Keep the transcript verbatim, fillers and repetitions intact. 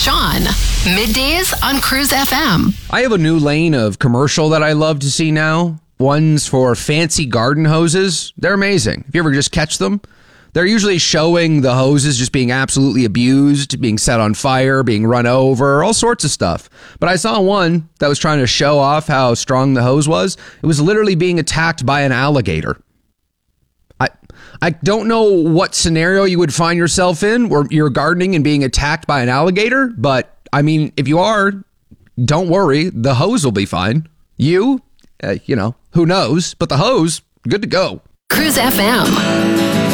Sean. Middays on Cruise F M. I have a new lane of commercial that I love to see now. Ones for fancy garden hoses. They're amazing. If you ever just catch them, they're usually showing the hoses just being absolutely abused, being set on fire, being run over, all sorts of stuff. But I saw one that was trying to show off how strong the hose was. It was literally being attacked by an alligator. I I don't know what scenario you would find yourself in where you're gardening and being attacked by an alligator, but I mean, if you are, don't worry, the hose will be fine. You, uh, you know, who knows, but the hose, good to go. Cruise F M.